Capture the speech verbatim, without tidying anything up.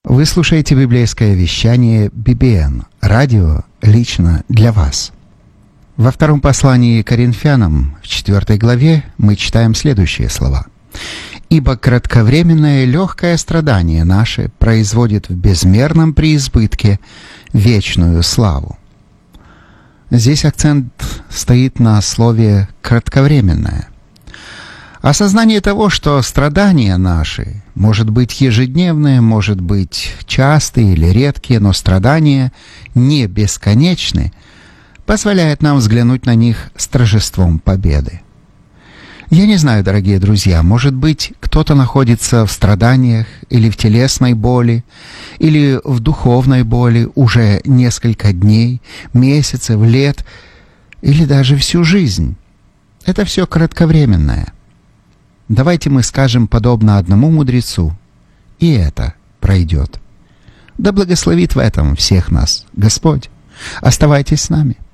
Вы слушаете библейское вещание би би эн, радио лично для вас. Во втором послании к Коринфянам, в четвертой главе, мы читаем следующие слова. «Ибо кратковременное легкое страдание наше производит в безмерном преизбытке вечную славу». Здесь акцент стоит на слове «кратковременное». Осознание того, что страдания наши, может быть ежедневные, может быть частые или редкие, но страдания не бесконечны, позволяет нам взглянуть на них с торжеством победы. Я не знаю, дорогие друзья, может быть, кто-то находится в страданиях или в телесной боли, или в духовной боли уже несколько дней, месяцев, лет, или даже всю жизнь. Это все кратковременное. Давайте мы скажем подобно одному мудрецу: и это пройдет. Да благословит в этом всех нас Господь. Оставайтесь с нами.